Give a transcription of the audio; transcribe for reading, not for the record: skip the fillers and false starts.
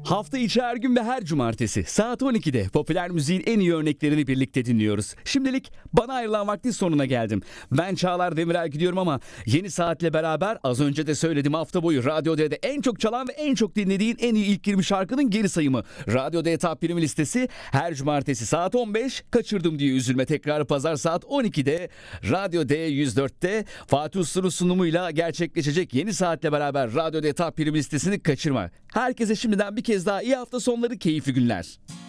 Hafta içi her gün ve her cumartesi saat 12'de popüler müziğin en iyi örneklerini birlikte dinliyoruz. Şimdilik bana ayrılan vaktin sonuna geldim. Ben Çağlar Demirel gidiyorum ama yeni saatle beraber az önce de söyledim, hafta boyu Radyo D'de en çok çalan ve en çok dinlediğin en iyi ilk 20 şarkının geri sayımı. Radyo D Top 20 listesi her cumartesi saat 15, kaçırdım diye üzülme, tekrarı pazar saat 12'de Radyo D 104'te Fatih Uslu'nun sunumuyla gerçekleşecek. Yeni saatle beraber Radyo D Top 20 listesini kaçırma. Herkese şimdiden bir kez daha iyi hafta sonları, keyifli günler.